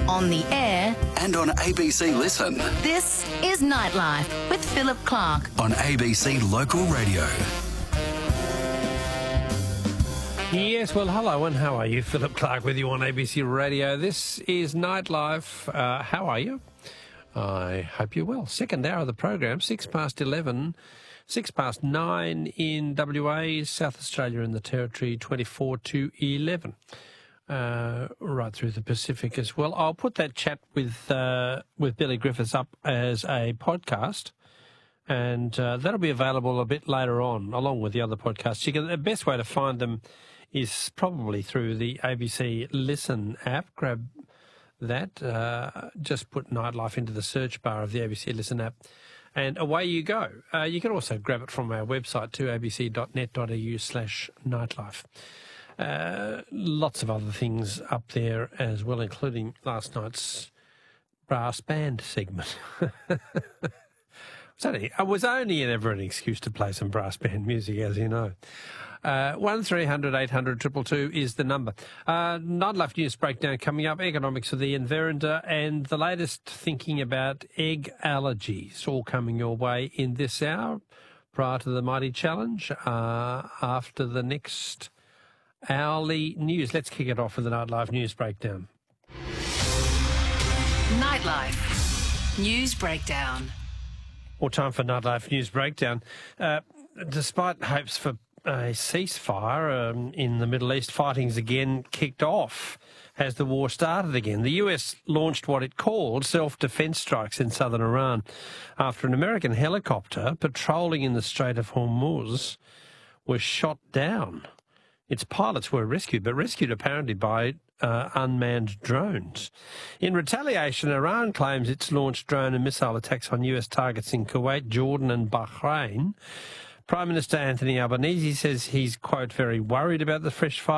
on the air, and on ABC Listen. this is Nightlife with Philip Clark. On ABC Local Radio. Yes, well, hello and how are you? Philip Clark with you on ABC Radio. This is Nightlife. How are you? I hope you're well. Second hour of the program, 11:06, 9:06 in WA, South Australia and the Territory, 24 to 11. Right through the Pacific as well. I'll put that chat with Billy Griffiths up as a podcast, and that'll be available a bit later on, along with the other podcasts. The best way to find them is probably through the ABC Listen app. Grab that. Just put Nightlife into the search bar of the ABC Listen app, and away you go. You can also grab it from our website too, abc.net.au/nightlife. Lots of other things up there as well, including last night's brass band segment. It was only ever an excuse to play some brass band music, as you know. 1300 800 222 is the number. Nightlife News Breakdown coming up, economics of the Enverender, and the latest thinking about egg allergies, all coming your way in this hour, prior to the Mighty Challenge, after the next hourly news. Let's kick it off with the Nightlife News Breakdown. Nightlife News Breakdown. More time for Nightlife News Breakdown. Despite hopes for a ceasefire in the Middle East, fighting's again kicked off as the war started again. The US launched what it called self-defense strikes in southern Iran after an American helicopter patrolling in the Strait of Hormuz was shot down. Its pilots were rescued apparently by unmanned drones. In retaliation, Iran claims it's launched drone and missile attacks on US targets in Kuwait, Jordan and Bahrain. Prime Minister Anthony Albanese says he's, quote, very worried about the fresh fighting